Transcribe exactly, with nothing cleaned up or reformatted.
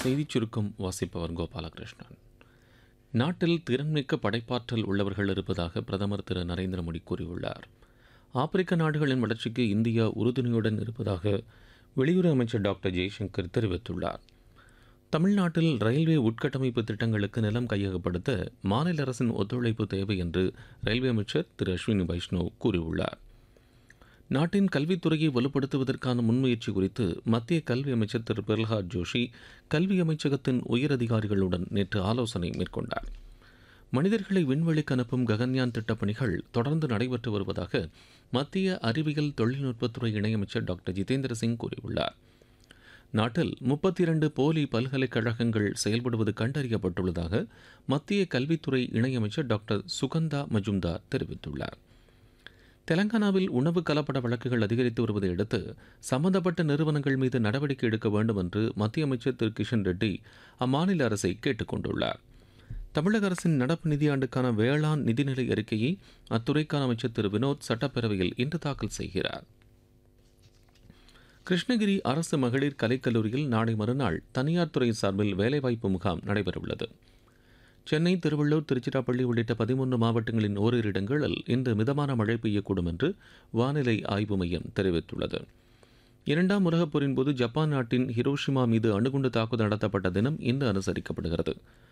செய்திச் சுருக்கம் வாசிப்பவர் கோபாலகிருஷ்ணன். நாட்டில் திறன்மிக்க படைப்பாற்றல் உள்ளவர்கள் இருப்பதாக பிரதமர் திரு நரேந்திர மோடி கூறியுள்ளார். ஆப்பிரிக்க நாடுகளின் வளர்ச்சிக்கு இந்தியா உறுதுணையுடன் இருப்பதாக வெளியுறவு அமைச்சர் டாக்டர் ஜெய்சங்கர் தெரிவித்துள்ளார். தமிழ்நாட்டில் ரயில்வே உட்கட்டமைப்பு திட்டங்களுக்கு நிலம் கையகப்படுத்த மாநில அரசின் ஒத்துழைப்பு தேவை என்று ரயில்வே அமைச்சர் திரு அஸ்வினி வைஷ்ணவ் கூறியுள்ளார். நாட்டின் கல்வித்துறையை வலுப்படுத்துவதற்கான முன்முயற்சி குறித்து மத்திய கல்வி அமைச்சர் திரு பிரல்ஹாத் ஜோஷி கல்வி அமைச்சகத்தின் உயரதிகாரிகளுடன் நேற்று ஆலோசனை மேற்கொண்டார். மனிதர்களை விண்வெளிக்கு அனுப்பும் ககன்யான் திட்டப் பணிகள் தொடர்ந்து நடைபெற்று வருவதாக மத்திய அறிவியல் தொழில்நுட்பத்துறை இணையமைச்சர் டாக்டர் ஜிதேந்திர சிங் கூறியுள்ளார். நாட்டில் முப்பத்தி இரண்டு போலி பல்கலைக்கழகங்கள் செயல்படுவது கண்டறியப்பட்டுள்ளதாக மத்திய கல்வித்துறை இணையமைச்சர் டாக்டர் சுகந்தா மஜும்தார் தெரிவித்துள்ளார். தெலங்கானாவில் உணவு கலப்பட வழக்குகள் அதிகரித்து வருவதை அடுத்து சம்பந்தப்பட்ட நிறுவனங்கள் மீது நடவடிக்கை எடுக்க வேண்டும் என்று மத்திய அமைச்சர் திரு கிஷன் ரெட்டி அம்மாநில அரசை கேட்டுக் கொண்டுள்ளார். தமிழக அரசின் நடப்பு நிதியாண்டுக்கான வேளாண் நிதிநிலை அறிக்கையை அத்துறைக்கான அமைச்சர் திரு வினோத் சட்டப்பேரவையில் இன்று தாக்கல் செய்கிறார். கிருஷ்ணகிரி அரசு மகளிர் கலைக்கல்லூரியில் நாளை மறுநாள் தனியார் துறை சார்பில் வேலைவாய்ப்பு முகாம் நடைபெறவுள்ளது. சென்னை, திருவள்ளூர், திருச்சிராப்பள்ளி உள்ளிட்ட பதிமூன்று மாவட்டங்களின் ஓரிரு இடங்களில் இன்று மிதமான மழை பெய்யக்கூடும் என்று வானிலை ஆய்வு மையம் தெரிவித்துள்ளது. இரண்டாம் உலகப் போரின் போது ஜப்பான் நாட்டின் ஹிரோஷிமா மீது அணுகுண்டு தாக்குதல் நடத்தப்பட்ட தினம் இன்று அனுசரிக்கப்படுகிறது.